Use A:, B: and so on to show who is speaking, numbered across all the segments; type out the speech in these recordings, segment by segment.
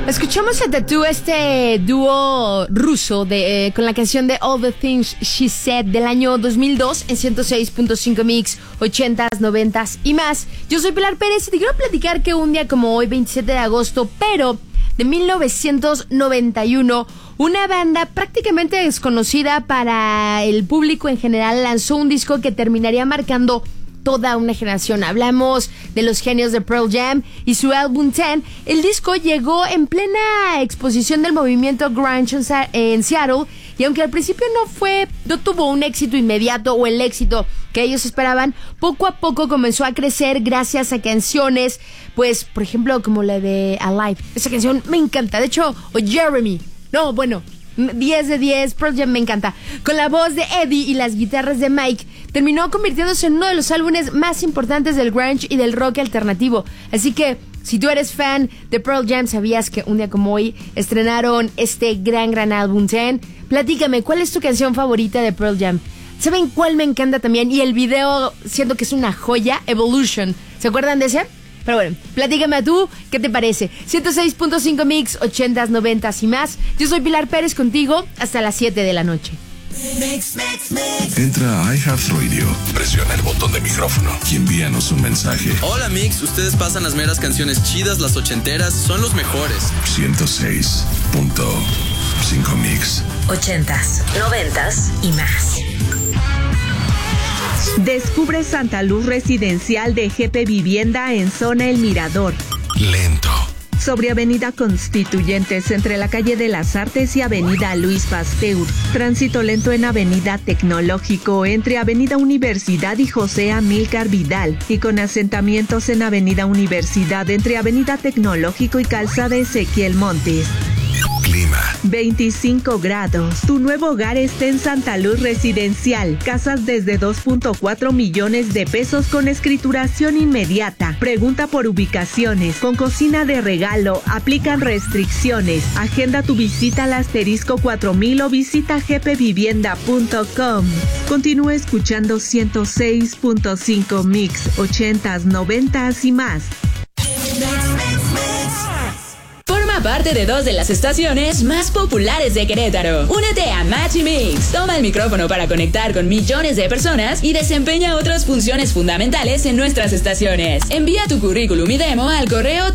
A: Escuchamos a Tattoo, este dúo ruso con la canción de All the Things She Said del año 2002 en 106.5 Mix, 80s, 90s y más. Yo soy Pilar Pérez y te quiero platicar que un día como hoy, 27 de agosto, pero de 1991, una banda prácticamente desconocida para el público en general lanzó un disco que terminaría marcando toda una generación. Hablamos de los genios de Pearl Jam y su álbum 10. El disco llegó en plena exposición del movimiento grunge en Seattle, y aunque al principio no tuvo un éxito inmediato o el éxito que ellos esperaban, poco a poco comenzó a crecer gracias a canciones, pues, por ejemplo, como la de Alive. Esa canción me encanta. De hecho, o Jeremy. 10 de 10, Pearl Jam me encanta. Con la voz de Eddie y las guitarras de Mike, terminó convirtiéndose en uno de los álbumes más importantes del grunge y del rock alternativo. Así que, si tú eres fan de Pearl Jam, sabías que un día como hoy estrenaron este gran álbum 10. Platícame, ¿cuál es tu canción favorita de Pearl Jam? ¿Saben cuál me encanta también? Y el video, siento que es una joya, Evolution. ¿Se acuerdan de ese? Pero bueno, platícame tú, ¿qué te parece? 106.5 Mix, 80s, 90s y más. Yo soy Pilar Pérez contigo hasta las 7 de la noche.
B: Mix. Entra a iHeartRadio, presiona el botón de micrófono y envíanos un mensaje.
C: Hola Mix, ustedes pasan las meras canciones chidas, las ochenteras, son los mejores.
B: 106.5 Mix.
D: 80s, 90s y más.
E: Descubre Santa Luz Residencial de GP Vivienda en zona El Mirador.
B: Lento.
E: Sobre Avenida Constituyentes, entre la calle de las Artes y Avenida Luis Pasteur. Tránsito lento en Avenida Tecnológico, entre Avenida Universidad y José Amílcar Vidal. Y con asentamientos en Avenida Universidad, entre Avenida Tecnológico y Calzada Ezequiel Montes.
B: Clima.
E: 25 grados. Tu nuevo hogar está en Santa Luz Residencial. Casas desde 2.4 millones de pesos con escrituración inmediata. Pregunta por ubicaciones. Con cocina de regalo. Aplican restricciones. Agenda tu visita al asterisco 4000 o visita gpvivienda.com. Continúa escuchando 106.5 Mix, 80s, 90s y más.
F: Forma parte de 2 de las estaciones más populares de Querétaro. Únete a Match y Mix. Toma el micrófono para conectar con millones de personas y desempeña otras funciones fundamentales en nuestras estaciones. Envía tu currículum y demo al correo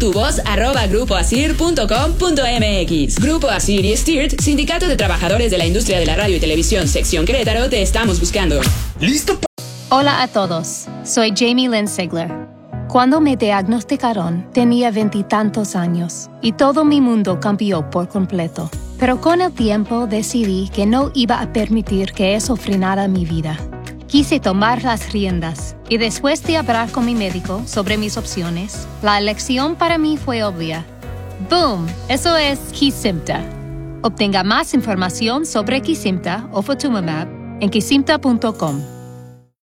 F: tuvoz@grupoasir.com.mx. Grupo Asir y Stirt, Sindicato de Trabajadores de la Industria de la Radio y Televisión, Sección Querétaro, te estamos buscando.
G: ¿Listo?
H: Hola a todos, soy Jamie Lynn Sigler. Cuando me diagnosticaron, tenía 20 y tantos años y todo mi mundo cambió por completo. Pero con el tiempo decidí que no iba a permitir que eso frenara mi vida. Quise tomar las riendas y después de hablar con mi médico sobre mis opciones, la elección para mí fue obvia. ¡Boom! Eso es Kesimpta. Obtenga más información sobre Kesimpta o Ofatumumab en kesimpta.com.